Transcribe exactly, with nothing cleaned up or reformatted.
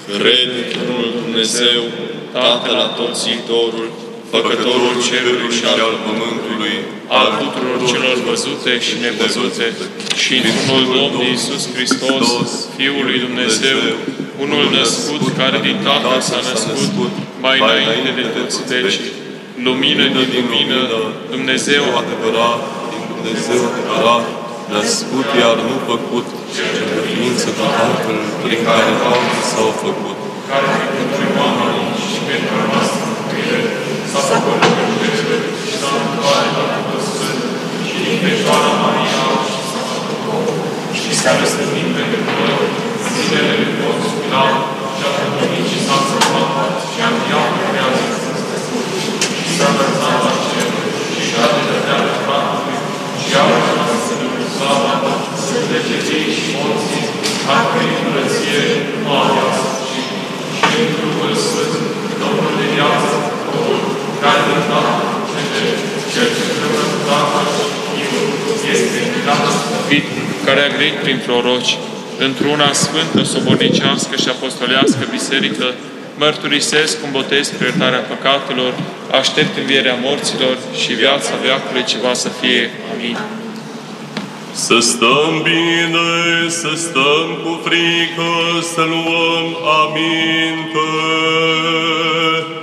Cred într-unul Dumnezeu, Tatăl Atotțitorul, Făcătorul cerului și al pământului, al tuturor celor văzute și nevăzute, și într-unul Domnul Iisus Hristos, Fiul lui Dumnezeu, unul născut, care din Tatăl s-a născut, mai înainte de toți vecii, lumină din lumină, Dumnezeu adevărat, din Dumnezeu adevărat, născut, iar nu făcut, de ființă cu Tatăl, prin care toate s-au făcut. care pentru oamenii și pentru noastră mântuire s-a făcut Dumnezeu și s-a întâmplat la Duhul Sfânt și din Fecioara Maria și s-a făcut om și s-a răstănit pentru noi zilele de Ponț Pilat și a făcut și s-a săpat și a înviat pe viață și s-a înălțat la cer și a de dreapta Tatălui și a urmat să ne slava să plece cei și morții, a cărei împărăție nu aveață și pentru Duhul Sfânt, Domnul de viață, Domnul, care din Tatăl cel ce împreună cu Tatăl și Fiul este David, care a grăit prin proroci, într-una sfântă, sobornicească și apostolească biserică, mărturisesc cu botez spre iertarea păcatelor, aștept învierea morților și viața veacului ce va să fie. Amin. Să stăm bine, să stăm cu frică, să luăm aminte.